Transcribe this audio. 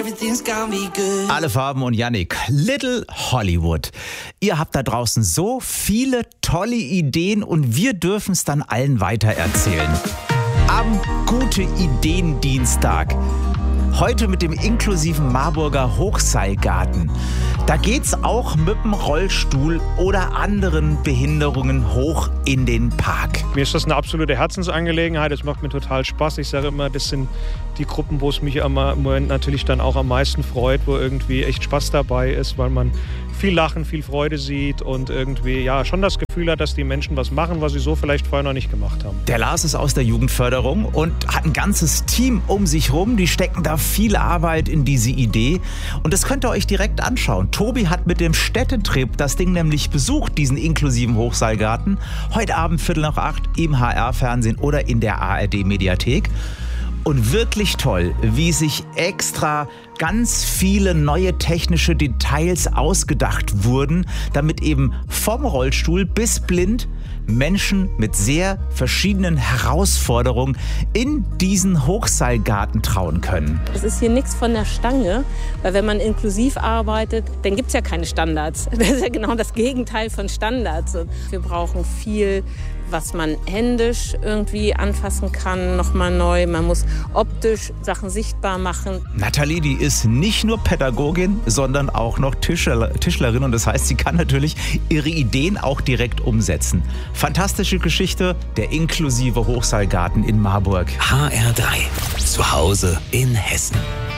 Alle Farben und Yannick, Little Hollywood. Ihr habt da draußen so viele tolle Ideen und wir dürfen es dann allen weitererzählen. Am Gute-Ideen-Dienstag. Heute mit dem inklusiven Marburger Hochseilgarten. Da geht's auch mit dem Rollstuhl oder anderen Behinderungen hoch in den Park. Mir ist das eine absolute Herzensangelegenheit. Es macht mir total Spaß. Ich sage immer, das sind die Gruppen, wo es mich im Moment natürlich dann auch am meisten freut, wo irgendwie echt Spaß dabei ist, weil man viel Lachen, viel Freude sieht und irgendwie ja schon das Gefühl hat, dass die Menschen was machen, was sie so vielleicht vorher noch nicht gemacht haben. Der Lars ist aus der Jugendförderung und hat ein ganzes Team um sich rum. Die stecken da viel Arbeit in diese Idee. Und das könnt ihr euch direkt anschauen. Tobi hat mit dem Städtetrip das Ding nämlich besucht, diesen inklusiven Hochseilgarten. Heute Abend 7:45 im HR-Fernsehen oder in der ARD-Mediathek. Und wirklich toll, wie sich extra ganz viele neue technische Details ausgedacht wurden, damit eben vom Rollstuhl bis blind Menschen mit sehr verschiedenen Herausforderungen in diesen Hochseilgarten trauen können. Es ist hier nichts von der Stange, weil wenn man inklusiv arbeitet, dann gibt es ja keine Standards. Das ist ja genau das Gegenteil von Standards. Wir brauchen viel, was man händisch irgendwie anfassen kann, nochmal neu. Man muss optisch Sachen sichtbar machen. Nathalie, die ist nicht nur Pädagogin, sondern auch noch Tischlerin. Und das heißt, sie kann natürlich ihre Ideen auch direkt umsetzen. Fantastische Geschichte, der inklusive Hochseilgarten in Marburg. HR3, zu Hause in Hessen.